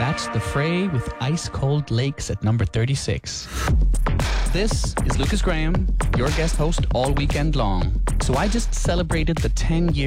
That's The Fray with Ice Cold Lakes at number 36. This is Lucas Graham, your guest host all weekend long. So I just celebrated the 10-year